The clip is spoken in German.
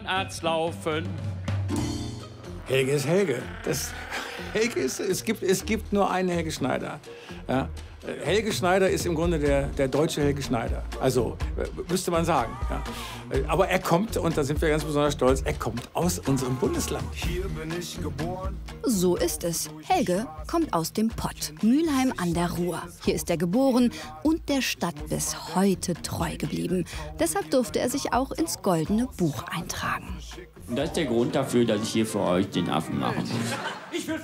Arzt laufen. Helge ist Helge. Es gibt nur einen Helge Schneider. Ja? Helge Schneider ist im Grunde der deutsche Helge Schneider. Also, müsste man sagen. Ja? Aber er kommt, und da sind wir ganz besonders stolz, er kommt aus unserem Bundesland. Hier bin ich geboren. So ist es. Helge kommt aus dem Pott, Mülheim an der Ruhr. Hier ist er geboren und der Stadt bis heute treu geblieben. Deshalb durfte er sich auch ins Goldene Buch eintragen. Und das ist der Grund dafür, dass ich hier für euch den Affen machen muss.